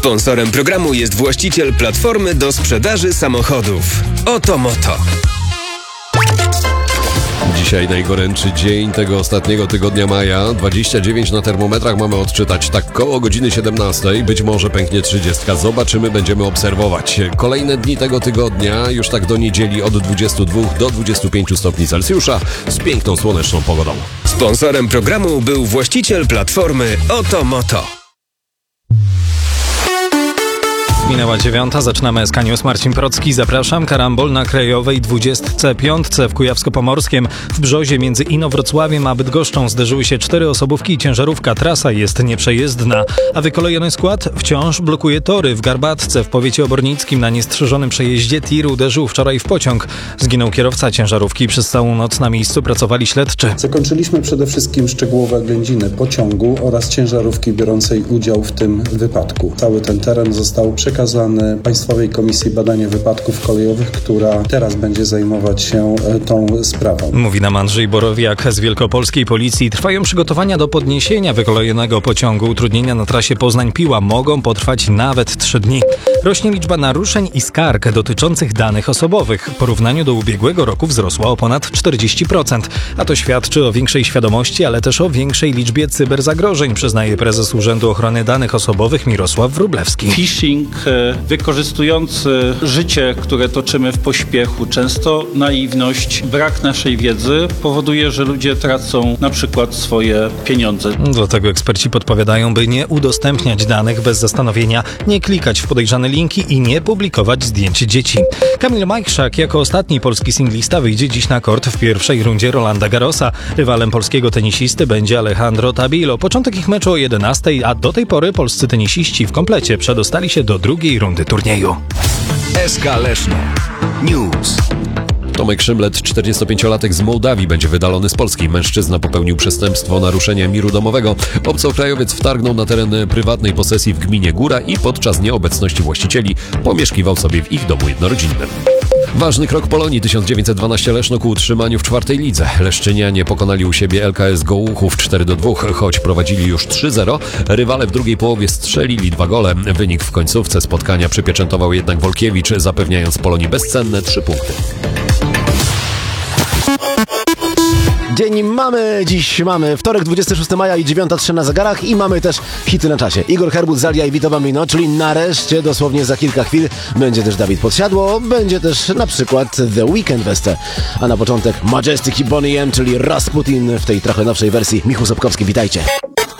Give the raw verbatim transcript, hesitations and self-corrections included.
Sponsorem programu jest właściciel platformy do sprzedaży samochodów Oto Moto. Dzisiaj najgorętszy dzień tego ostatniego tygodnia maja. dwadzieścia dziewięć na termometrach mamy odczytać tak koło godziny siedemnastej. Być może pęknie trzydziestka. Zobaczymy, będziemy obserwować. Kolejne dni tego tygodnia, już tak do niedzieli od dwudziestu dwóch do dwudziestu pięciu stopni Celsjusza z piękną słoneczną pogodą. Sponsorem programu był właściciel platformy Oto Moto. Minęła dziewiąta, zaczynamy S K News. Marcin Procki, zapraszam. Karambol na Krajowej dwudziestce piątce w Kujawsko-Pomorskiem. W Brzozie między Inowrocławiem a Bydgoszczą zderzyły się cztery osobówki i ciężarówka. Trasa jest nieprzejezdna, a wykolejony skład wciąż blokuje tory. W Garbatce w powiecie obornickim na niestrzeżonym przejeździe tir uderzył wczoraj w pociąg. Zginął kierowca ciężarówki. Przez całą noc na miejscu pracowali śledczy. Zakończyliśmy przede wszystkim szczegółowe oględziny pociągu oraz ciężarówki biorącej udział w tym wypadku. Cały ten teren został przekazany przekazany Państwowej Komisji Badania Wypadków Kolejowych, która teraz będzie zajmować się tą sprawą. Mówi nam Andrzej Borowiak z Wielkopolskiej Policji. Trwają przygotowania do podniesienia wykolejonego pociągu. Utrudnienia na trasie Poznań-Piła mogą potrwać nawet trzy dni. Rośnie liczba naruszeń i skarg dotyczących danych osobowych. W porównaniu do ubiegłego roku wzrosła o ponad czterdzieści procent. A to świadczy o większej świadomości, ale też o większej liczbie cyberzagrożeń, przyznaje prezes Urzędu Ochrony Danych Osobowych Mirosław Wróblewski. Phishing wykorzystujący życie, które toczymy w pośpiechu, często naiwność, brak naszej wiedzy powoduje, że ludzie tracą na przykład swoje pieniądze. Dlatego eksperci podpowiadają, by nie udostępniać danych bez zastanowienia, nie klikać w podejrzane linki i nie publikować zdjęć dzieci. Kamil Majchrzak jako ostatni polski singlista wyjdzie dziś na kort w pierwszej rundzie Rolanda Garrosa. Rywalem polskiego tenisisty będzie Alejandro Tabilo. Początek ich meczu o jedenastej, a do tej pory polscy tenisiści w komplecie przedostali się do drugiej rundy turnieju. S K Leszno News. Tomek Szymlet, czterdziestopięciolatek z Mołdawii, będzie wydalony z Polski. Mężczyzna popełnił przestępstwo naruszenia miru domowego. Obcokrajowiec wtargnął na teren prywatnej posesji w gminie Góra i podczas nieobecności właścicieli pomieszkiwał sobie w ich domu jednorodzinnym. Ważny krok Polonii. tysiąc dziewięćset dwanaście Leszno ku utrzymaniu w czwartej lidze. Leszczynianie pokonali u siebie L K S Gołuchów cztery do dwóch, choć prowadzili już trzy zero. Rywale w drugiej połowie strzelili dwa gole. Wynik w końcówce spotkania przypieczętował jednak Wolkiewicz, zapewniając Polonii bezcenne trzy punkty. Dzień mamy, dziś mamy wtorek, dwudziestego szóstego maja i dziewiąta trzy na zegarach i mamy też hity na czasie. Igor Herbut, Zalia i Vito Bambino, czyli nareszcie, dosłownie za kilka chwil, będzie też Dawid Podsiadło, będzie też na przykład The Weekend Weste. A na początek Majestic i Bonnie M, czyli Rasputin w tej trochę nowszej wersji. Michał Sobkowski, witajcie.